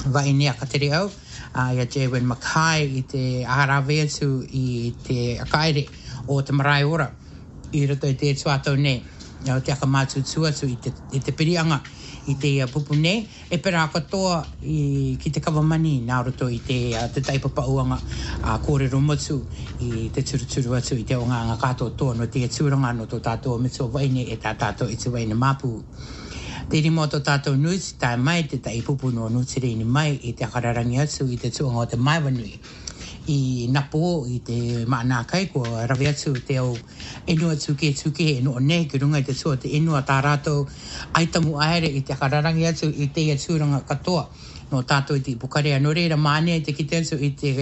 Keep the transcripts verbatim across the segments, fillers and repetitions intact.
Vainea kateri au. Uh, ia Jaywen Mackay i te araweatu i te akaere o te marae ora i roto i te tuato ne. Ia te akamatu tuatu i te, i te pirianga i te uh, pupu ne. E pera katoa i ki te kawamani nā roto i te, uh, te taipapauanga uh, kōrero motu i te turuturu atu i te o ngā ngā kātoa toa no te tūranga no tō tātou mitua waine e tā tātou i te waine mapu. Te rimo tō tātou nuti tai mai te tai pupu no nutiri ni mai i te akararangi atu i te tuanga o te maiwanui. I napo i te maana kai ko rawe atu te au enua tuke tuke e no ne ki runga i te tua te enua tā rātou aitamu aere i te akararangi atu i te tūranga katoa no tātou i te pukarea no reira maane i te kite atu i te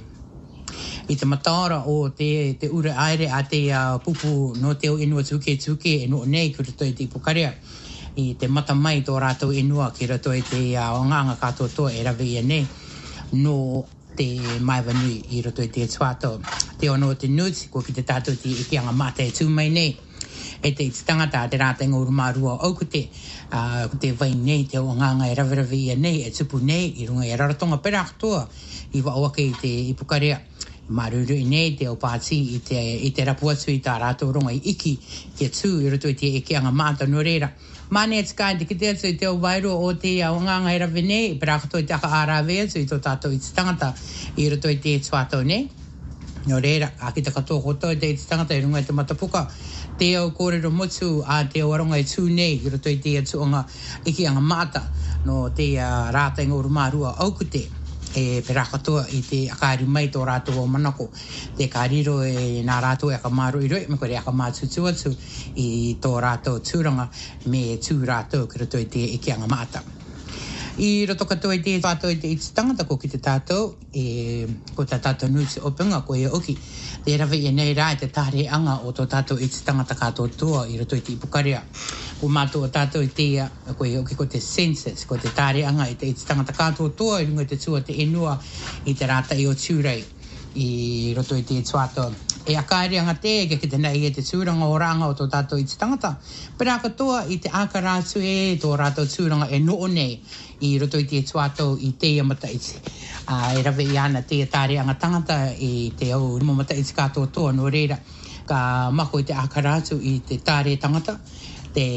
i te mataora o te, te ure aere a te uh, pupu no te au enua tuke tuke e no ne ki ruto i te pukarea. I te mata mai tō rātou inua ki rato i te uh, onganga katoa toa e rawe ia nei no te maiwanui i rato i te tuato. Te ono te nuti ko ki te tātou te ikianga mata e tū mai nei e te iti tangata te rātenga urumarua au ko te, uh, ko te vai nei te onganga e rawe rawe ia nei e tupu nei i runga i raratonga pera katoa i wa oake i te ipukarea. Maruru i nei te o pāti i te, i te rapu atu i tā rātou ronga i iki ki atu i rato i te ikianga mata no reira. Mane e tika te kite atu i te o wairo o te aonganga e rawe nei, i perakoto i te aka ārawe atu i tō tātou i te tangata i rato i te tuato nei. No reira, a ki te katoa koto i te i te tangata i runga i te matapuka, te au kōrero motu a te o aronga i tū nei i rato i te atuonga ikianga mata no te uh, rātenga urumarua au kute. E pera katoa i te akari mai tō rātou o manako. Te kāriro e nā rātou e akamaru i roi, me kore akamatu tuatu i tō rātou tūranga me tū rātou ki roto i te ikianga mata. I roto katoa i te tātou i te iti tangata ko ki te tātou, e, ko tā tātou nuti openga ko e oki. Te rawe e nei rā i te tāre anga o tō tātou iti tangata katoa toa i roto i te ipukarea. Ko mātou o tātou i te ko e oki ko te census, ko te tāre anga i te iti tangata katoa toa i runga te tua te enua i te rāta i o tūrei i roto i te tuato. E akaere anga te ke ki te nei e te tūranga o ranga o tō tātou i te tangata. Pera katoa i te ākarātu e tō rātou tūranga e noo nei i roto i te tuato i te amata iti. Uh, e rawe i ana te tāre anga tangata i te au rimo mata iti katoa toa no reira. Ka mako i te ākarātu i te tāre tangata. Te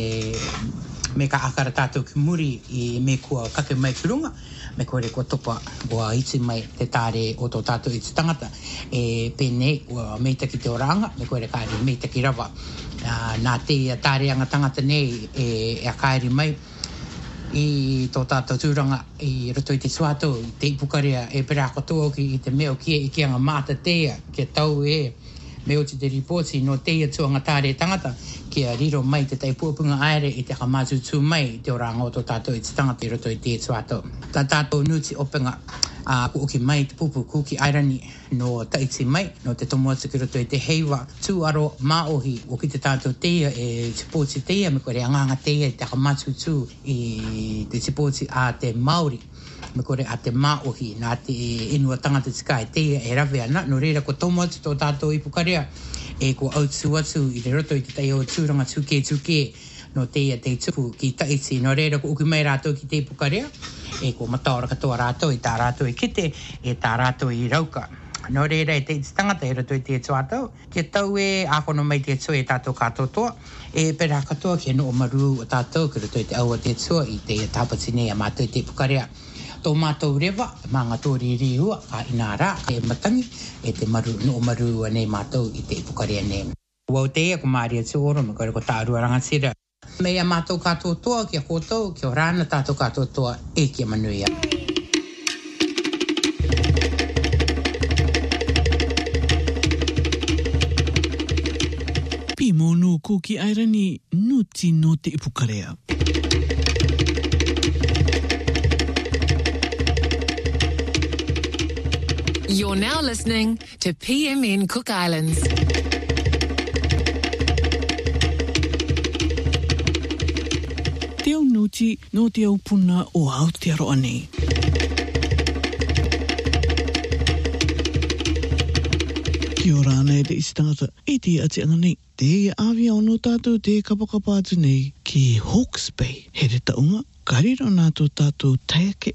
me ka akara tātou ki muri i me kua kake mai ki runga. Me kore kua topa kua iti mai te tāre o tō tātou i te tangata. E pēnei kua meita ki te oranga, me kore kāre meita ki rawa. Uh, nā te tāre anga tangata nei e, e a kairi mai i tō tātou tūranga i roto i te suato, i te ipukarea e pera katoa ki i te meo kia i kianga māta tea, kia tau e meo te te ripoti no teia tuanga tāre tangata, kia riro mai te taipuapunga aere i te kamatu tū mai te oranga o tō tātou i te tangata i roto i te suato. Tā tātou nuti openga a uh, uki mai te pupu kuki airani no taiti mai, no te tomoatu ki roto i te heiwa tū aro maohi o ki te tātou teia e tipoti teia, me kore anganga teia i te kamatu tū i te tipoti a te Māori. Me kore a te maohi, nā te inua tangata tika e teia e rawe ana, no reira ko tomoatu tō tātou i pukarea e ko autu atu i te roto i te teia o tūranga tuke tuke no teia te tupu ki taiti, no reira ko uki mai rātou ki te pukarea e ko mataora katoa rātou i tā rātou i kite e tā rātou i rauka. No reira e te tangata e roto i te tuatau, kia tau e akono mai te tue e tātou katoa toa, e pera katoa kia no o maru o tātou ki roto i te aua te tua i te tāpatine a mātou i te pukarea. Tō mātou rewa, mānga tōri rihua, ka ina rā, e matangi, e te maru, no maru nei mātou i te pukarea nei. Wau teia ko Māria Tūoro, me kore ko tārua rangatira. Mea mātou katoa toa, kia kōtou, kia rāna tātou katoa toa, e kia manuia. Pi monu kuki airani, nuti no te ipukarea. You're now listening to P M N Cook Islands. Te au nuti no te au puna o Aotearoa nei. Kia ora nei te istangata, e te ati anga nei. Te awia o no tātou te kapakapa atu nei ki Hawke's Bay. He re taunga, kariro nātou tātou taike